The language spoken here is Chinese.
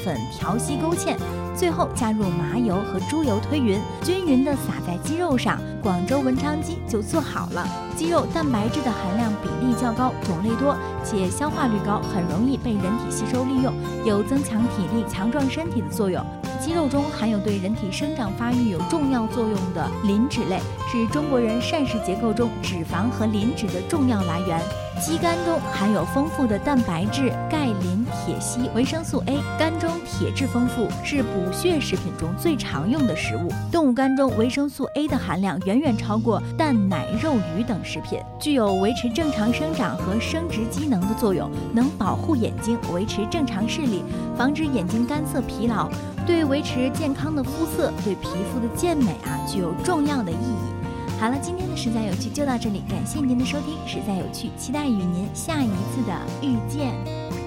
粉调息勾芡，最后加入麻油和猪油推匀，均匀地撒在鸡肉上，广州文昌鸡就做好了。鸡肉蛋白质的含量比例较高，种类多，且消化率高，很容易被人体吸收利用，有增强体力、强壮身体的作用。鸡肉中含有对人体生长发育有重要作用的磷脂类，是中国人膳食结构中脂肪和磷脂的重要来源。鸡肝中含有丰富的蛋白质、钙、磷、铁、硒、维生素 A， 肝中铁质丰富，是补血食品中最常用的食物。动物肝中维生素 A 的含量远远超过蛋、奶、肉、鱼等食品，具有维持正常生长和生殖机能的作用，能保护眼睛，维持正常视力，防止眼睛干涩疲劳，对维持健康的肤色、对皮肤的健美具有重要的意义。好了，今天的实在有趣就到这里，感谢您的收听，实在有趣，期待与您下一次的遇见。